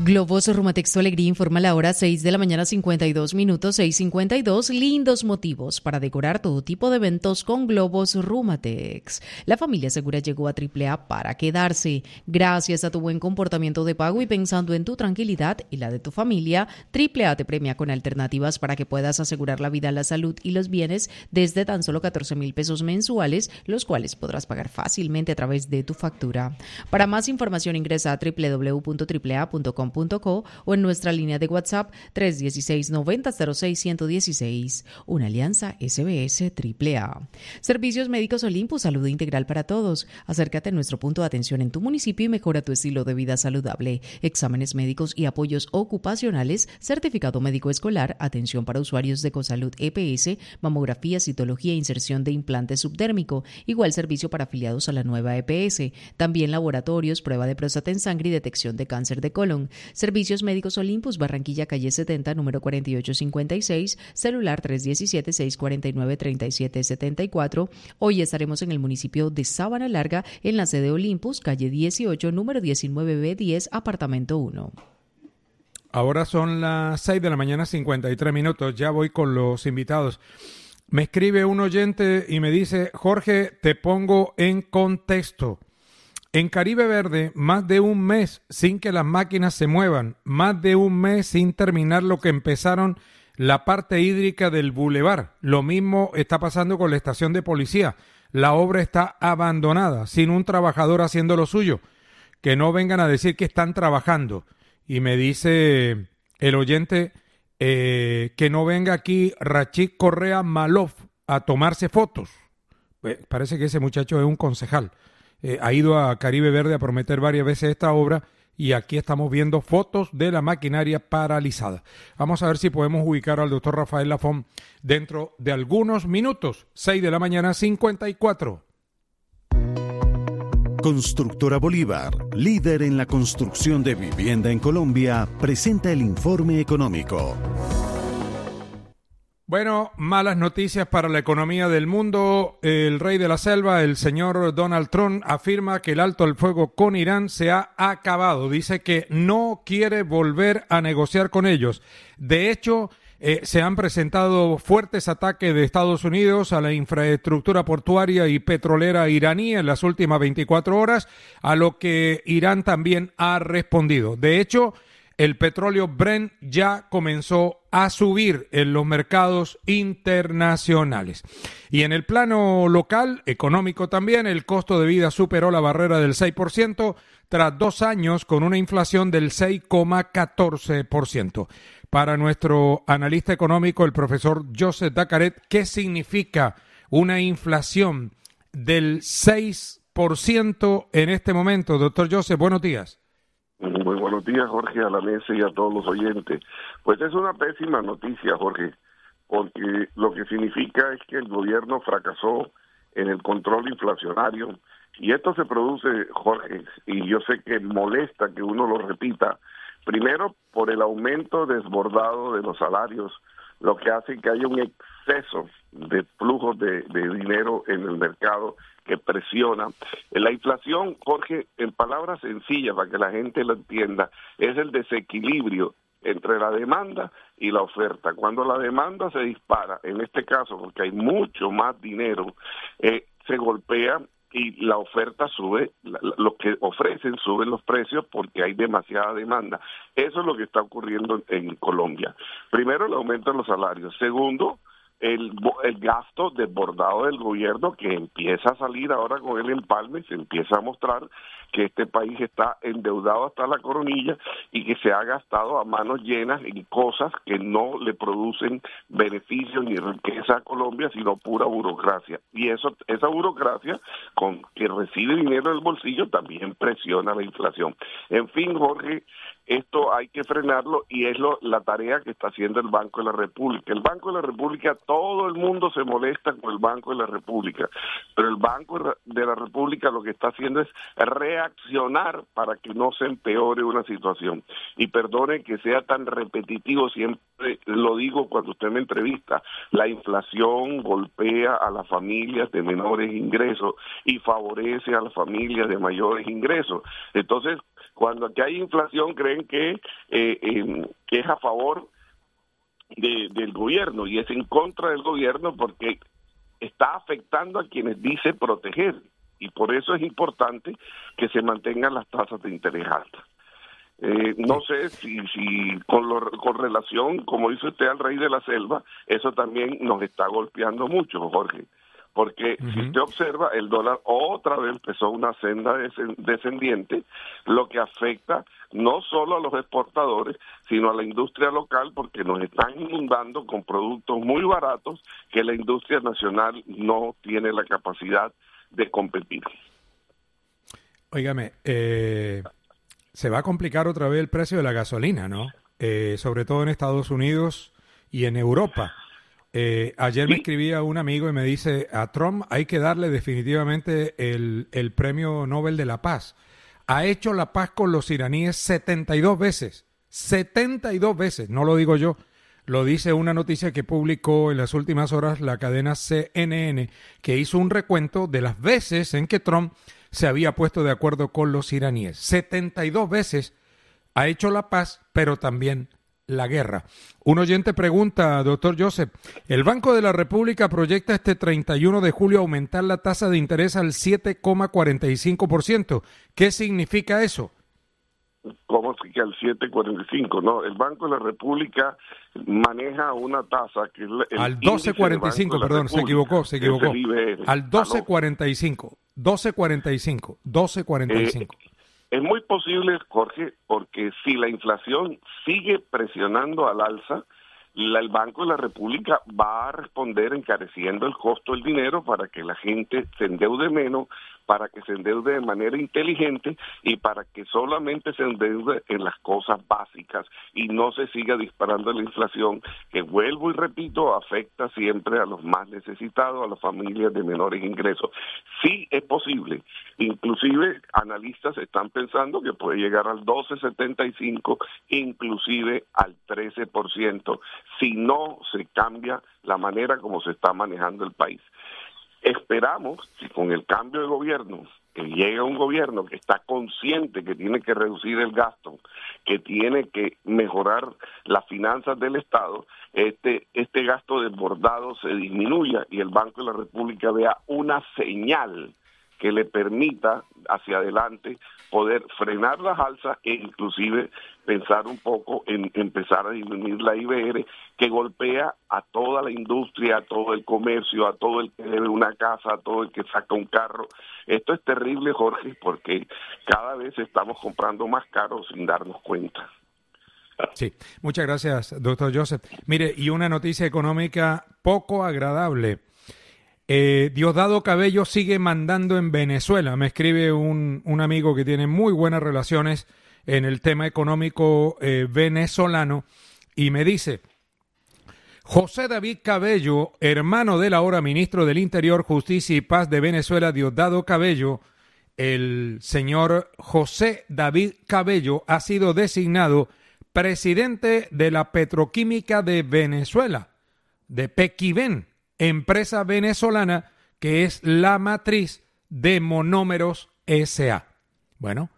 Globos Rumatexto Alegría informa la hora 6 de la mañana 52 minutos, 6:52. Lindos motivos para decorar todo tipo de eventos con Globos Rumatex. La familia segura llegó a AAA para quedarse. Gracias a tu buen comportamiento de pago y pensando en tu tranquilidad y la de tu familia, AAA te premia con alternativas para que puedas asegurar la vida, la salud y los bienes desde tan solo 14,000 pesos mensuales, los cuales podrás pagar fácilmente a través de tu factura. Para más información ingresa a www.aaa.com.co o en nuestra línea de WhatsApp 316-9006-116. Una alianza SBS AAA. Servicios Médicos Olympus, salud integral para todos. Acércate a nuestro punto de atención en tu municipio y mejora tu estilo de vida saludable. Exámenes médicos y apoyos ocupacionales, certificado médico escolar, atención para usuarios de Ecosalud EPS, mamografía, citología e inserción de implante subdérmico. Igual servicio para afiliados a la nueva EPS. También laboratorios, prueba de próstata en sangre y detección de cáncer de colon. Servicios Médicos Olympus, Barranquilla, calle 70, número 4856, celular 317-649-3774. Hoy estaremos en el municipio de Sabana Larga, en la sede Olympus, calle 18, número 19B10, apartamento 1. Ahora son las 6 de la mañana, 53 minutos. Ya voy con los invitados. Me escribe un oyente y me dice: Jorge, te pongo en contexto. En Caribe Verde, más de un mes sin que las máquinas se muevan, más de un mes sin terminar lo que empezaron la parte hídrica del bulevar. Lo mismo está pasando con la estación de policía. La obra está abandonada, sin un trabajador haciendo lo suyo. Que no vengan a decir que están trabajando. Y me dice el oyente que no venga aquí Rachid Correa Malof a tomarse fotos. Pues parece que ese muchacho es un concejal. Ha ido a Caribe Verde a prometer varias veces esta obra y aquí estamos viendo fotos de la maquinaria paralizada. Vamos a ver si podemos ubicar al doctor Rafael Lafón dentro de algunos minutos. 6 de la mañana, 54. Constructora Bolívar, líder en la construcción de vivienda en Colombia, presenta el informe económico. Bueno, malas noticias para la economía del mundo. El rey de la selva, el señor Donald Trump, afirma que el alto al fuego con Irán se ha acabado. Dice que no quiere volver a negociar con ellos. De hecho, se han presentado fuertes ataques de Estados Unidos a la infraestructura portuaria y petrolera iraní en las últimas 24 horas, a lo que Irán también ha respondido. De hecho, el petróleo Brent ya comenzó a subir en los mercados internacionales. Y en el plano local, económico también, el costo de vida superó la barrera del 6% tras 2 años con una inflación del 6,14%. Para nuestro analista económico, el profesor Joseph Dacaret, ¿qué significa una inflación del 6% en este momento? Doctor Joseph, buenos días. Muy buenos días, Jorge, a la mesa y a todos los oyentes. Pues es una pésima noticia, Jorge, porque lo que significa es que el gobierno fracasó en el control inflacionario y esto se produce, Jorge, y yo sé que molesta que uno lo repita, primero por el aumento desbordado de los salarios, lo que hace que haya un exceso de flujos de dinero en el mercado que presiona. La inflación, Jorge, en palabras sencillas para que la gente lo entienda, es el desequilibrio entre la demanda y la oferta. Cuando la demanda se dispara, en este caso porque hay mucho más dinero, se golpea y la oferta sube, lo que ofrecen suben los precios porque hay demasiada demanda. Eso es lo que está ocurriendo en Colombia. Primero, el aumento de los salarios. Segundo, el gasto desbordado del gobierno que empieza a salir ahora con el empalme, se empieza a mostrar que este país está endeudado hasta la coronilla y que se ha gastado a manos llenas en cosas que no le producen beneficios ni riqueza a Colombia, sino pura burocracia. Y esa burocracia con que recibe dinero en el bolsillo también presiona la inflación. En fin, Jorge, esto hay que frenarlo y es la tarea que está haciendo el Banco de la República. El Banco de la República, todo el mundo se molesta con el Banco de la República, pero el Banco de la República lo que está haciendo es reaccionar para que no se empeore una situación. Y perdone que sea tan repetitivo, siempre lo digo cuando usted me entrevista, la inflación golpea a las familias de menores ingresos y favorece a las familias de mayores ingresos. Entonces, Cuando aquí hay inflación creen que es a favor del gobierno y es en contra del gobierno porque está afectando a quienes dice proteger, y por eso es importante que se mantengan las tasas de interés altas. No sé si con relación, como dice usted, al rey de la selva, eso también nos está golpeando mucho, Jorge, porque si usted observa, el dólar otra vez empezó una senda descendiente, lo que afecta no solo a los exportadores, sino a la industria local, porque nos están inundando con productos muy baratos que la industria nacional no tiene la capacidad de competir. Óigame, se va a complicar otra vez el precio de la gasolina, ¿no? Sobre todo en Estados Unidos y en Europa. Ayer me escribía un amigo y me dice, a Trump hay que darle definitivamente el premio Nobel de la Paz. Ha hecho la paz con los iraníes 72 veces. 72 veces, no lo digo yo. Lo dice una noticia que publicó en las últimas horas la cadena CNN, que hizo un recuento de las veces en que Trump se había puesto de acuerdo con los iraníes. 72 veces ha hecho la paz, pero también la guerra. Un oyente pregunta, doctor Joseph, el Banco de la República proyecta este 31 de julio aumentar la tasa de interés al 7,45%. ¿Qué significa eso? ¿Cómo que al 7.45? No, el Banco de la República maneja una tasa que es al 12.45, perdón, se equivocó. Al 12.45. Es muy posible, Jorge, porque si la inflación sigue presionando al alza, el Banco de la República va a responder encareciendo el costo del dinero para que la gente se endeude menos, para que se endeude de manera inteligente y para que solamente se endeude en las cosas básicas y no se siga disparando la inflación, que vuelvo y repito, afecta siempre a los más necesitados, a las familias de menores ingresos. Sí es posible, inclusive analistas están pensando que puede llegar al 12.75, inclusive al 13%, si no se cambia la manera como se está manejando el país. Esperamos que con el cambio de gobierno, que llegue un gobierno que está consciente que tiene que reducir el gasto, que tiene que mejorar las finanzas del Estado, este gasto desbordado se disminuya y el Banco de la República vea una señal que le permita hacia adelante poder frenar las alzas e inclusive pensar un poco en empezar a disminuir la IBR que golpea a toda la industria, a todo el comercio, a todo el que debe una casa, a todo el que saca un carro. Esto es terrible, Jorge, porque cada vez estamos comprando más caro sin darnos cuenta. Sí, muchas gracias, doctor Joseph. Mire, y una noticia económica poco agradable. Diosdado Cabello sigue mandando en Venezuela. Me escribe un amigo que tiene muy buenas relaciones en el tema económico venezolano y me dice, José David Cabello, hermano del ahora ministro del Interior, Justicia y Paz de Venezuela, Diosdado Cabello, el señor José David Cabello ha sido designado presidente de la Petroquímica de Venezuela, de Pequiven, empresa venezolana que es la matriz de Monómeros S.A. Bueno,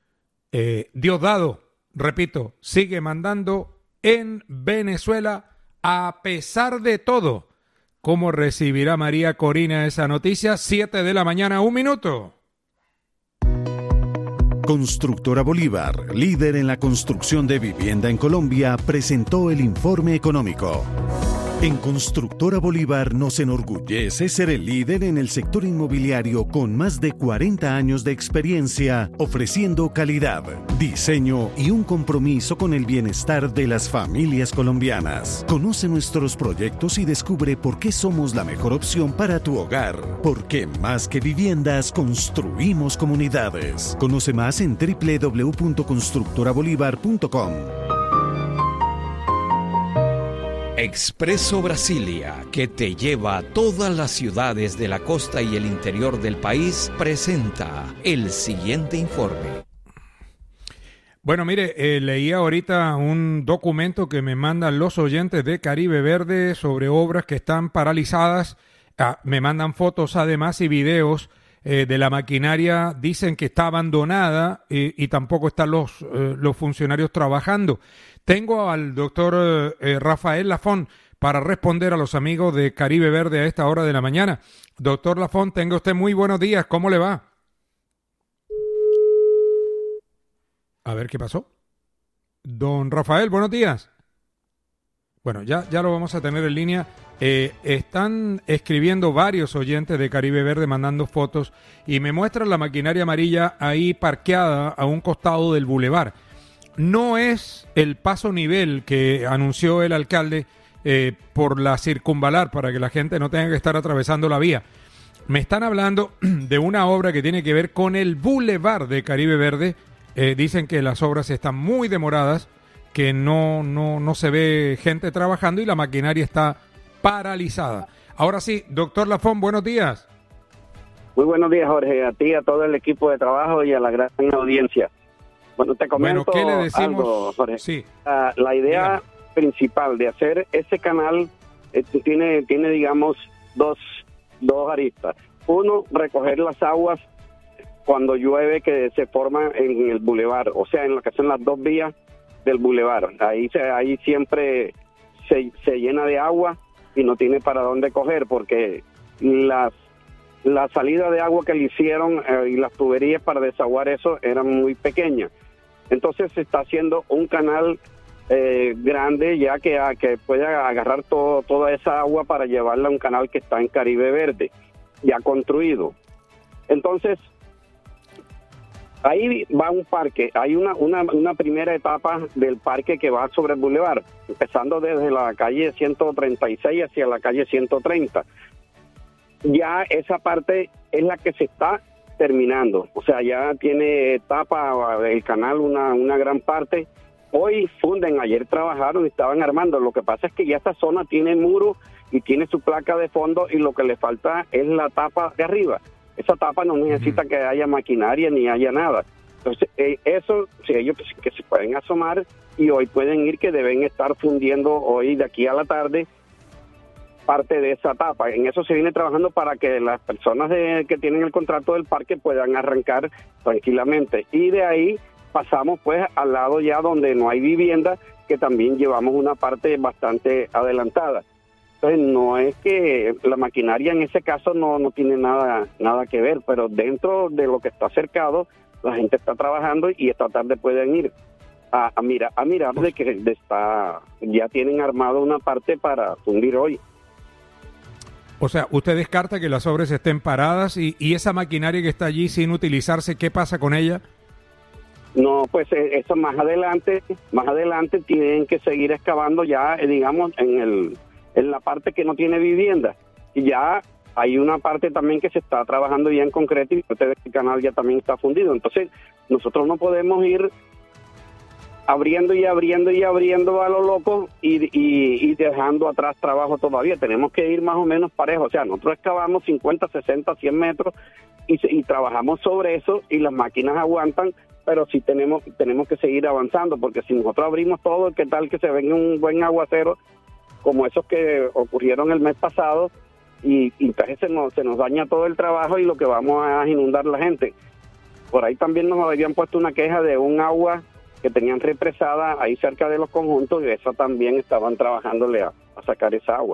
Diosdado, repito, sigue mandando en Venezuela a pesar de todo. ¿Cómo recibirá María Corina esa noticia? 7 de la mañana, 1 minuto. Constructora Bolívar, líder en la construcción de vivienda en Colombia, presentó el informe económico. En Constructora Bolívar nos enorgullece ser el líder en el sector inmobiliario con más de 40 años de experiencia, ofreciendo calidad, diseño y un compromiso con el bienestar de las familias colombianas. Conoce nuestros proyectos y descubre por qué somos la mejor opción para tu hogar. Porque más que viviendas, construimos comunidades. Conoce más en www.constructorabolívar.com. Expreso Brasilia, que te lleva a todas las ciudades de la costa y el interior del país, presenta el siguiente informe. Bueno, mire, leí ahorita un documento que me mandan los oyentes de Caribe Verde sobre obras que están paralizadas. Me mandan fotos además y videos de la maquinaria dicen que está abandonada y tampoco están los funcionarios trabajando. Tengo al doctor Rafael Lafón para responder a los amigos de Caribe Verde a esta hora de la mañana. Doctor Lafón, tenga usted muy buenos días. ¿Cómo le va? A ver qué pasó. Don Rafael, buenos días. Bueno, ya lo vamos a tener en línea. Están escribiendo varios oyentes de Caribe Verde mandando fotos y me muestran la maquinaria amarilla ahí parqueada a un costado del bulevar. No es el paso nivel que anunció el alcalde por la circunvalar para que la gente no tenga que estar atravesando la vía. Me están hablando de una obra que tiene que ver con el bulevar de Caribe Verde. Dicen que las obras están muy demoradas, que no se ve gente trabajando y la maquinaria está paralizada. Ahora sí, doctor Lafón, buenos días. Muy buenos días, Jorge, a ti, a todo el equipo de trabajo y a la gran audiencia. Bueno, te comento ¿qué le decimos? Algo, Jorge. Sí. La idea Dígame. principal de hacer ese canal tiene digamos, dos aristas. Uno, recoger las aguas cuando llueve que se forman en el bulevar, o sea, en lo que son las dos vías del bulevar. Ahí siempre se llena de agua y no tiene para dónde coger, porque la salida de agua que le hicieron y las tuberías para desaguar eso eran muy pequeñas. Entonces se está haciendo un canal grande ya que puede agarrar toda esa agua para llevarla a un canal que está en Caribe Verde, ya construido. Entonces, ahí va un parque, hay una primera etapa del parque que va sobre el bulevar, empezando desde la calle 136 hacia la calle 130. Ya esa parte es la que se está terminando, o sea, ya tiene etapa el canal una gran parte. Hoy funden, ayer trabajaron y estaban armando. Lo que pasa es que ya esta zona tiene muro y tiene su placa de fondo y lo que le falta es la tapa de arriba. Esa tapa no necesita que haya maquinaria ni haya nada. Entonces, eso, si ellos que se pueden asomar y hoy pueden ir, que deben estar fundiendo hoy de aquí a la tarde parte de esa tapa. En eso se viene trabajando para que las personas que tienen el contrato del parque puedan arrancar tranquilamente. Y de ahí pasamos pues al lado ya donde no hay vivienda, que también llevamos una parte bastante adelantada. Entonces no es que la maquinaria en ese caso no tiene nada que ver, pero dentro de lo que está cercado, la gente está trabajando y esta tarde pueden ir a mirar de que ya tienen armado una parte para fundir hoy. O sea, usted descarta que las obras estén paradas y esa maquinaria que está allí sin utilizarse, ¿qué pasa con ella? No, pues eso más adelante tienen que seguir excavando ya, digamos, en la parte que no tiene vivienda. Y ya hay una parte también que se está trabajando ya en concreto y el canal ya también está fundido. Entonces, nosotros no podemos ir abriendo a lo loco y dejando atrás trabajo todavía. Tenemos que ir más o menos parejos. O sea, nosotros excavamos 50, 60, 100 metros y trabajamos sobre eso y las máquinas aguantan, pero sí tenemos que seguir avanzando, porque si nosotros abrimos todo, ¿qué tal que se venga un buen aguacero como esos que ocurrieron el mes pasado y entonces se nos daña todo el trabajo y lo que vamos a inundar la gente? Por ahí también nos habían puesto una queja de un agua que tenían represada ahí cerca de los conjuntos y eso también estaban trabajándole a sacar esa agua.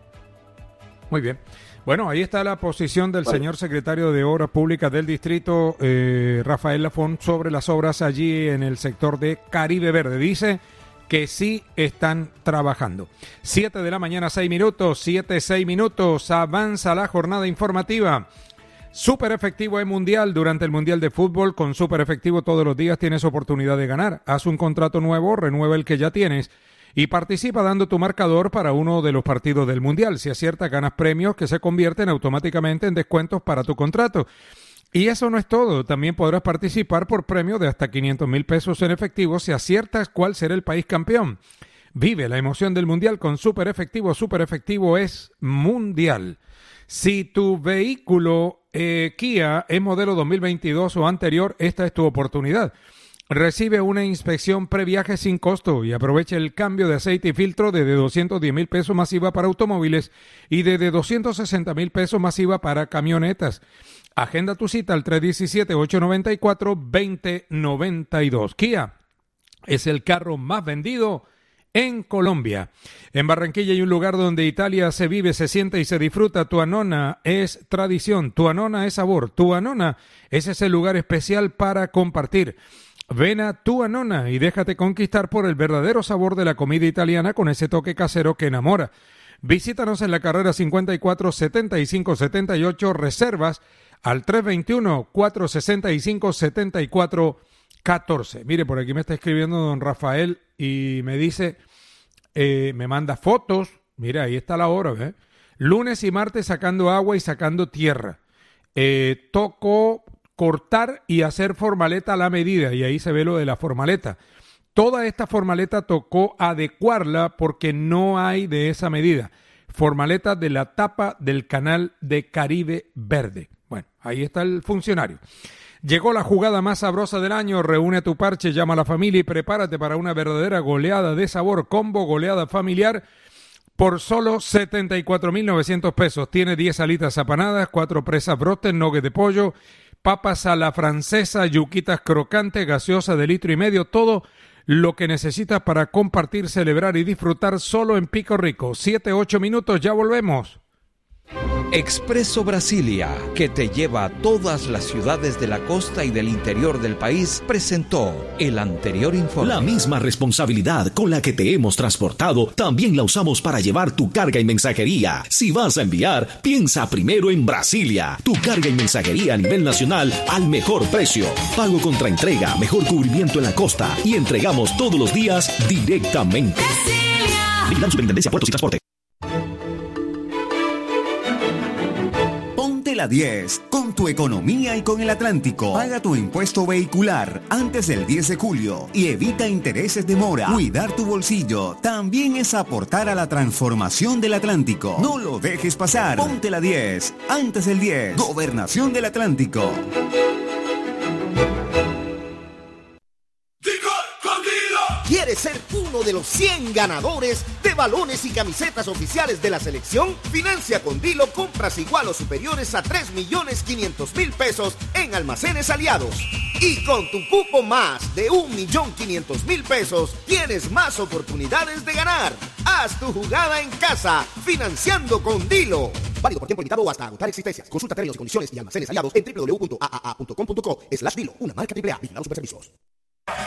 Muy bien. Bueno, ahí está la posición del señor secretario de Obras Públicas del distrito, Rafael Lafón, sobre las obras allí en el sector de Caribe Verde. Dice que sí están trabajando. 7 de la mañana, 6 minutos, avanza la jornada informativa. Súper efectivo en Mundial, durante el Mundial de Fútbol, con Súper Efectivo todos los días tienes oportunidad de ganar. Haz un contrato nuevo, renueva el que ya tienes y participa dando tu marcador para uno de los partidos del Mundial. Si aciertas, ganas premios que se convierten automáticamente en descuentos para tu contrato. Y eso no es todo, también podrás participar por premios de hasta 500,000 pesos en efectivo si aciertas cuál será el país campeón. Vive la emoción del Mundial con Súper Efectivo. Súper Efectivo es Mundial. Si tu vehículo Kia es modelo 2022 o anterior, esta es tu oportunidad. Recibe una inspección previaje sin costo y aprovecha el cambio de aceite y filtro desde 210,000 pesos más IVA para automóviles y desde 260,000 pesos más IVA para camionetas. Agenda tu cita al 317-894-2092. Kia es el carro más vendido en Colombia. En Barranquilla hay un lugar donde Italia se vive, se siente y se disfruta. Tuanona es tradición, Tuanona es sabor, Tuanona es ese lugar especial para compartir. Ven a Tuanona y déjate conquistar por el verdadero sabor de la comida italiana con ese toque casero que enamora. Visítanos en la carrera 54-75-78, reservas al 321-465-7414. Mire, por aquí me está escribiendo don Rafael y me dice, me manda fotos. Mira, ahí está la hora, ¿eh? Lunes y martes sacando agua y sacando tierra. Tocó cortar y hacer formaleta a la medida, y ahí se ve lo de la formaleta. Toda esta formaleta tocó adecuarla porque no hay de esa medida. Formaleta de la tapa del canal de Caribe Verde. Bueno, ahí está el funcionario. Llegó la jugada más sabrosa del año. Reúne a tu parche, llama a la familia y prepárate para una verdadera goleada de sabor. Combo goleada familiar por solo 74,900 pesos. Tiene 10 alitas apanadas, 4 presas brotes, nuggets de pollo, papas a la francesa, yuquitas crocantes, gaseosa de 1,5 litros, todo lo que necesitas para compartir, celebrar y disfrutar solo en Pico Rico. 7-8 minutos, ya volvemos. Expreso Brasilia, que te lleva a todas las ciudades de la costa y del interior del país, presentó el anterior informe. La misma responsabilidad con la que te hemos transportado, también la usamos para llevar tu carga y mensajería. Si vas a enviar, piensa primero en Brasilia. Tu carga y mensajería a nivel nacional al mejor precio. Pago contra entrega, mejor cubrimiento en la costa y entregamos todos los días directamente. Brasilia. Vigilando Superintendencia Puertos y Transporte. La 10, con tu economía y con el Atlántico. Paga tu impuesto vehicular antes del 10 de julio y evita intereses de mora. Cuidar tu bolsillo también es aportar a la transformación del Atlántico. No lo dejes pasar. Ponte la 10 antes del 10. Gobernación del Atlántico. ¿Quieres ser uno de los 100 ganadores de balones y camisetas oficiales de la selección? Financia con Dilo compras igual o superiores a 3.500.000 pesos en Almacenes Aliados. Y con tu cupo más de 1.500.000 pesos, tienes más oportunidades de ganar. Haz tu jugada en casa, financiando con Dilo. Válido por tiempo limitado o hasta agotar existencias. Consulta términos y condiciones y Almacenes Aliados en www.aaa.com.co/Dilo, una marca AAA. Vigilado Superservicios.